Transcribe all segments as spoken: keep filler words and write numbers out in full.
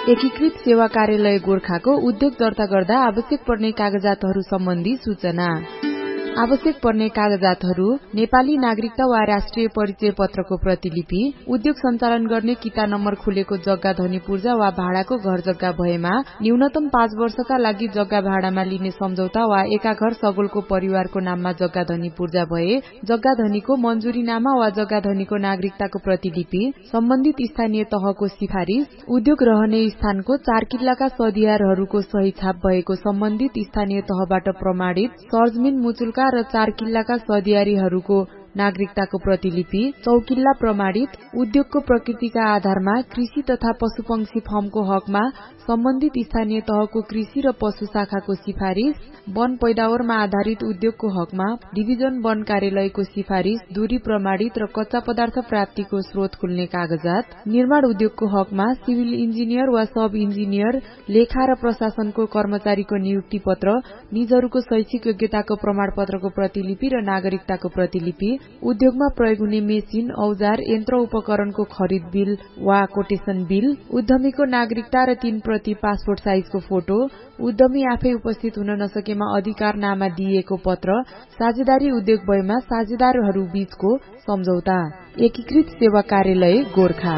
एकीकृत सेवा कार्यालय गोरखाको उद्योग दर्ता गर्दा आवश्यक पर्ने कागजातहरू सम्बन्धी सूचना। आवश्यक पर्ने कागजातहरू नेपाली नागरिकता वा राष्ट्रिय परिचय पत्रको प्रतिलिपि, उद्योग सञ्चालन गर्ने किता नम्बर खुलेको जग्गा धनी पूर्जा वा भाडाको घर जग्गा भएमा न्यूनतम पाँच वर्षका लागि जग्गा भाडामा लिने सम्झौता वा एका घर सगोलको परिवारको नाममा जग्गा धनी पूर्जा भए जग्गा धनीको मञ्जुरीनामा वा जग्गा धनीको नागरिकताको प्रतिलिपि, सम्बन्धित स्थानीय तहको सिफारिश, उद्योग रहने स्थानको चार किल्लाका सदियारहरूको सही छाप भएको सम्बन्धित स्थानीय तहबाट प्रमाणित सरजमिन मुचुल्का र चार किल्लाका सदियारीहरूको नागरिकताको प्रतिलिपि, चौकिल्ला प्रमाणित, उद्योगको प्रकृतिका आधारमा कृषि तथा पशुपक्षी फर्मको हकमा सम्बन्धित स्थानीय तहको कृषि र पशु शाखाको सिफारिश, वन पैदावारमा आधारित उद्योगको हकमा डिभिजन वन कार्यालयको सिफारिश, दूरी प्रमाणित र कच्चा पदार्थ प्राप्तिको स्रोत खुल्ने कागजात, निर्माण उद्योगको हकमा सिभिल इन्जिनियर वा सब इन्जिनियर, लेखा र प्रशासनको कर्मचारीको नियुक्ति पत्र, निजहरूको शैक्षिक योग्यताको प्रमाणपत्रको प्रतिलिपि र नागरिकताको प्रतिलिपि, उद्योगमा प्रयोग हुने मेसिन, औजार, यन्त्र उपकरणको खरिद बिल वा कोटेसन बिल, उद्यमीको नागरिकता र तीन प्रति पासपोर्ट साइजको फोटो, उद्यमी आफै उपस्थित हुन नसकेमा अधिकारनामा दिएको पत्र, साझेदारी उद्योग भएमा साझेदारहरू बीचको सम्झौता। एकीकृत सेवा कार्यालय गोरखा।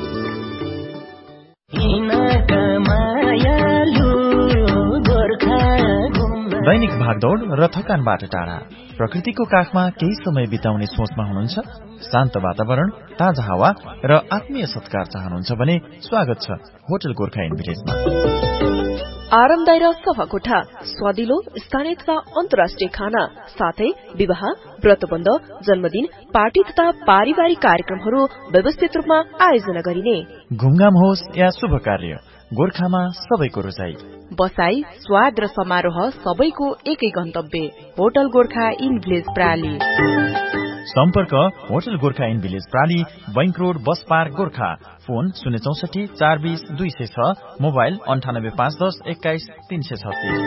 दैनिक भागदौड र थकानबाट टाढा, प्रकृतिको काखमा केही समय बिताउने सोचमा हुनुहुन्छ? शान्त वातावरण, ताजा हावा र आत्मीय सत्कार चाहनुहुन्छ भने स्वागत छ होटल गोर्खा इन भिलेजमा। आरामदायी र सफा कोठा, स्वादिलो स्थानीय तथा अन्तर्राष्ट्रिय खाना, साथै विवाह, व्रतबन्ध, जन्मदिन, पार्टी तथा पारिवारिक कार्यक्रमहरू व्यवस्थित रूपमा आयोजना गरिने। घुमघाम होस् या शुभ कार्य, गोर्खामा सबैको रोजाई, बसाई, स्वाद र समारोह सबैको एकै गन्तव्य, होटल गोर्खा इन भिलेज प्राली। सम्पर्क hotel Gorkha in village प्राली, bank road, bus park, Gorkha. Phone शून्य चौसठी चार बीस दुई सय छ, मोबाइल अन्ठानब्बे पाँच दस एक्काइस तीन सय छत्तीस।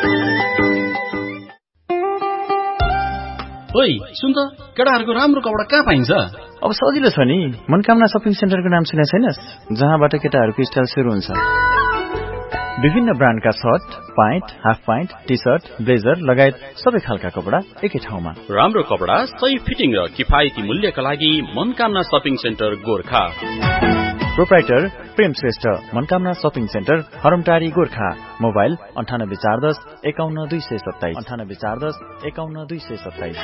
ओइ सुन त, केटाहरूको राम्रो कपडा कहाँ पाइन्छ? अब सजिलो छ नि, मनकामना सपिङ सेन्टरको नाम सुने छैनस्? जहाँबाट केटाहरूको स्टाइल सुरु हुन्छ। विभिन्न ब्रान्डका short, pant, half pant, T short, blazer लगायत सबै खालका कपडा एकै ठाउँमा। राम्रो कपडा, सही फिटिङ र किफायती मूल्यका लागि Manakamana shopping centre Gorkha. Proprietor प्रेम Shrestha, Manakamana shopping centre, हरमटारी, Gorkha. Mobile अन्ठानब्बे चार दस एकाउन्न दुई सय सत्ताइस, अन्ठानब्बे चार दस एकाउन्न दुई सय सत्ताइस।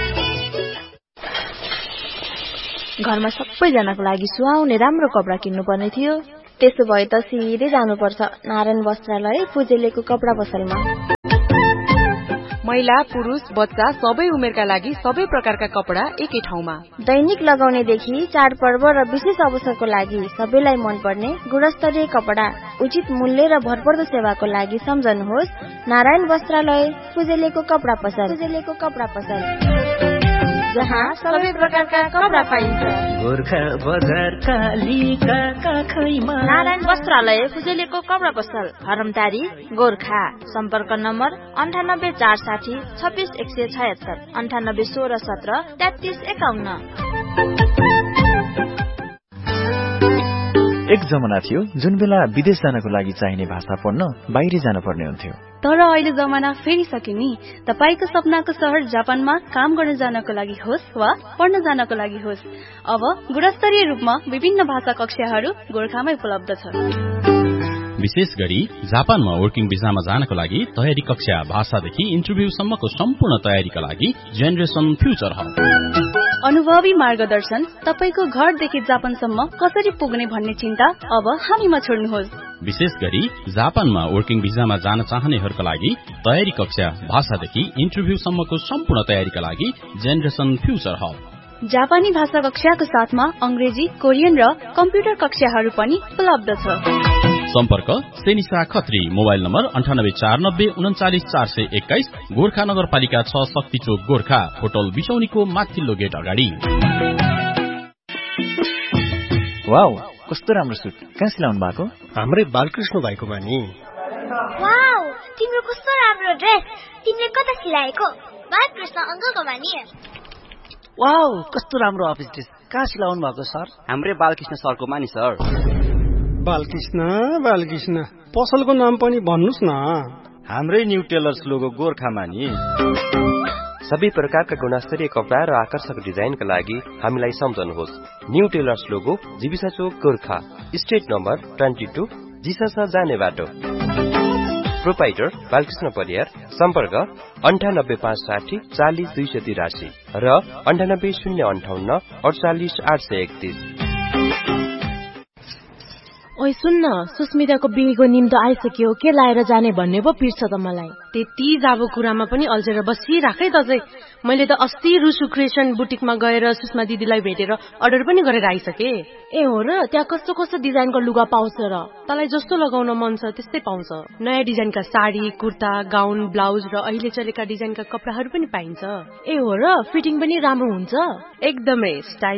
घरमा सबैजनाको लागि सुहाउने राम्रो कपडा किन्नु पर्ने थियो। त्यसो भए त सिधै जानुपर्छ नारायण वस्त्रालय फुजेलेको कपडा पसलमा। महिला, पुरुष, बच्चा सबै उमेरका लागि सबै प्रकारका कपडा एकै ठाउँमा। दैनिक लगाउनेदेखि चाडपर्व र विशेष अवसरको लागि सबैलाई मनपर्ने गुणस्तरीय कपडा, उचित मूल्य र भरपर्दो सेवाको लागि सम्झनुहोस् नारायण वस्त्रालय फुजेलेको कपडा पसल। फुजेलेको कपडा पसल जहाँ सबै प्रकारका कपडा पाइन्छ। गोर्खा बजार कालीका काखैमा नारायण वस्त्रालय फुजेलेको कपडा पसल, हरमटारी, गोर्खा। सम्पर्क नम्बर अन्ठानब्बे चार साठी छब्बिस एक सय छयत्तर, अन्ठानब्बे सोह्र सत्र तेत्तिस एकाउन्न। एक जमाना थियो जुन बेला विदेश जानको लागि चाहिने भाषा पढ्न बाहिर जान पर्ने हुन्थ्यो। तर अहिले जमाना फेरिसक्यो नि। तपाईको सपनाको शहर जापानमा काम गर्न जानको लागि होस् वा पढ्न जानको लागि होस्, अब गुणस्तरीय रूपमा विभिन्न भाषा कक्षाहरू गोर्खामै उपलब्ध छ। विशेष गरी जापानमा वर्किङ भिजामा जानको लागि तयारी कक्षा, भाषादेखि इन्टरभ्यूसम्मको सम्पूर्ण तयारीका लागि जेनरेसन फ्युचर हब। अनुभवी मार्गदर्शन, तपाईको घरदेखि जापानसम्म कसरी पुग्ने भन्ने चिन्ता अब हामीमा छोड्नुहोस्। विशेष गरी जापानमा वर्किङ भिजामा जान चाहनेहरूका लागि तयारी कक्षा, भाषादेखि इन्टरभ्यूसम्मको सम्पूर्ण तयारीका लागि जेनरेसन फ्युचर हब। जापानी भाषा कक्षाको साथमा अंग्रेजी, कोरियन र कम्प्युटर कक्षाहरू पनि उपलब्ध छ। सम्पर्क सेनिसा खत्री, मोबाइल नम्बर अन्ठानब्बे चार नब्बे उन्चालिस चार सय एक्काइस, गोर्खा नगरपालिका छ, शक्ति चोक, गोर्खा। होटल बिसौनीको माथिल्लो गेट अगाडि। वाउ, कस्तो राम्रो सुट, कहाँ सिलाउनु भएको? हाम्रै बालकृष्ण भाइकोमा नि। वाउ, तिम्रो कस्तो राम्रो ड्रेस, तिमीले कता सिलाएको? बालकृष्ण अंकलकोमा नि। वाउ, कस्तो राम्रो अफिस ड्रेस, कहाँ सिलाउनु भएको सर? हाम्रै बालकृष्ण सरकोमा नि सर। बालकृष्ण बालकृष्ण पसलको नाम पनि भन्नुस् न। हाम्रै न्यू टेलर्स लोगो गोर्खामा नि। सबै प्रकारका गुणस्तरीय कपडा र आकर्षक डिजाइनका लागि हामीलाई सम्झनुहोस्। न्यू टेलर्स लोगो जीविसा चोक Gorkha, street number twenty two, जिसासा जाने बाटो। प्रोपाइटर बालकृष्ण परियार। सम्पर्क अन्ठानब्बे पाँच साठी चालिस दुई सय तिरासी र अन्ठानब्बे शून्य अन्ठाउन्न अडचालिस आठ सय एकतिस। ओइ सुन्न, सुस्मिताको बिहेको निम्तो आइसक्यो, के लाएर जाने भन्ने पो पिर्छ त मलाई। त्यति जाबो कुरामा पनि अल्झेर बसिराखै त चाहिँ। मैले त अस्ति रुसु क्रिएसन बुटिकमा गएर सुषमा दिदीलाई भेटेर अर्डर पनि गरेर आइसके। ए हो र? त्यहाँ कस्तो कस्तो डिजाइनको लुगा पाउँछ र? तँलाई जस्तो लगाउन मन छ त्यस्तै पाउँछ। नयाँ डिजाइनका साडी, कुर्ता, गाउन, ब्लाउज र अहिले चलेका डिजाइनका कपडाहरू पनि पाइन्छ। ए हो र? फिटिङ पनि राम्रो हुन्छ? एकदमै स्टाइल